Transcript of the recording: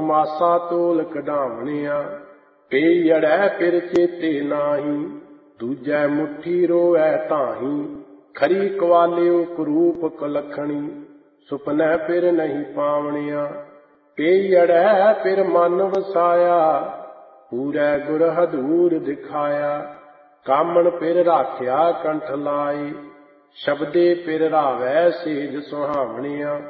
ਮਾਸਾ ਤੋਲ ਕਢਾਵਣਿਆ। ਕਈ ਅੜੈ ਫਿਰ ਚੇਤੇ ਨਾਹੀ, ਦੂਜੈ ਮੁੱਠੀ ਰੋਵੈ ਤਾਹੀ। ਖਰੀ ਕਵਾਲਿਓ ਕਰੂਪ ਕੁਲੱਖਣੀ, ਸੁਪਨੈ ਫਿਰ ਨਹੀਂ ਪਾਵਣਿਆ। ਕਈ ਅੜੈ ਫਿਰ ਮਨ ਵਸਾਇਆ, ਪੂਰੈ ਗੁਰ ਹਦੂਰ ਦਿਖਾਇਆ। ਕਾਮਣ ਫਿਰ ਰਾਖਿਆ ਕੰਠ ਲਾਏ, ਸ਼ਬਦੇ ਫਿਰ ਰਾਵੈ ਸੇਜ ਸੁਹਾਵਣਿਆ।